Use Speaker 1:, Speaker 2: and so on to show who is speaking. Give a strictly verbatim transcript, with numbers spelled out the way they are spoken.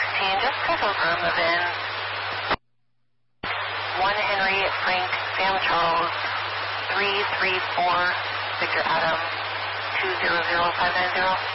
Speaker 1: sixteen, just check over a move-in. one Henry, Frank, Sam Charles, three three four, Victor Adam, two zero zero five nine zero.